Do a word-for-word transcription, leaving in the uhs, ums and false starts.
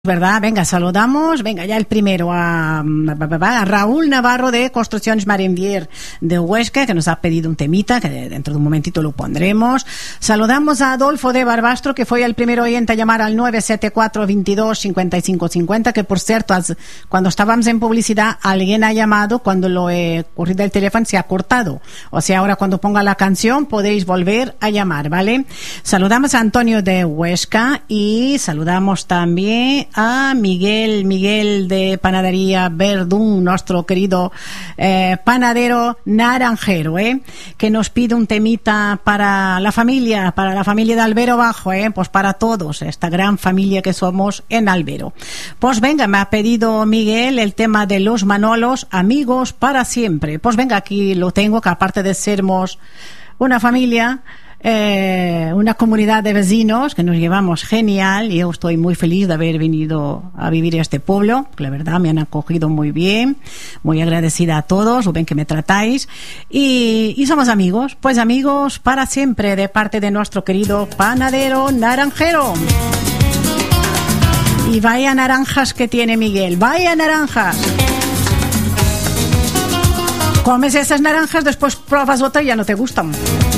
¿Verdad? Venga, saludamos. Venga, ya el primero a, a Raúl Navarro de Construcciones Marenvier de Huesca, que nos ha pedido un temita, que dentro de un momentito lo pondremos. Saludamos a Adolfo de Barbastro, que fue el primer oyente a llamar al nueve siete cuatro, veintidós, cincuenta y cinco cincuenta, que por cierto, cuando estábamos en publicidad, alguien ha llamado, cuando lo he corrido el teléfono se ha cortado. O sea, ahora cuando ponga la canción podéis volver a llamar, ¿vale? Saludamos a Antonio de Huesca y saludamos también a Miguel, Miguel de Panadería Verdún, nuestro querido eh, panadero naranjero, ¿eh? Que nos pide un temita para la familia, para la familia de Albero Bajo, ¿eh? Pues para todos, esta gran familia que somos en Albero. Pues venga, me ha pedido Miguel el tema de Los Manolos, Amigos para Siempre. Pues venga, aquí lo tengo, que aparte de sermos una familia, Eh, una comunidad de vecinos que nos llevamos genial, y yo estoy muy feliz de haber venido a vivir a este pueblo, que la verdad me han acogido muy bien, muy agradecida a todos, lo bien que me tratáis, y, y somos amigos, pues amigos para siempre, de parte de nuestro querido panadero naranjero. Y vaya naranjas que tiene Miguel, vaya naranjas. Comes esas naranjas, después pruebas otra y ya no te gustan.